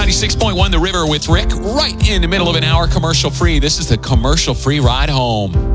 96.1 The River with Rick, right in the middle of an hour commercial free. This is the commercial free ride home.